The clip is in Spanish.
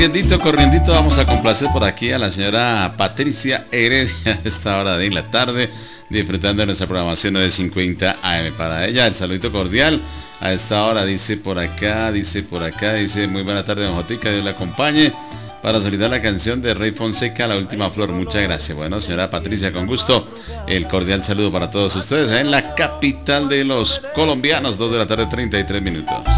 Corriendito, vamos a complacer por aquí a la señora Patricia Heredia a esta hora de la tarde, disfrutando de nuestra programación de 50 AM. Para ella, el saludito cordial a esta hora, dice por acá, dice muy buena tarde, don Jotica, Dios le acompañe. Para solicitar la canción de Rey Fonseca, La Última Flor. Muchas gracias. Bueno, señora Patricia, con gusto, el cordial saludo para todos ustedes en la capital de los colombianos, 2 de la tarde, 33 minutos.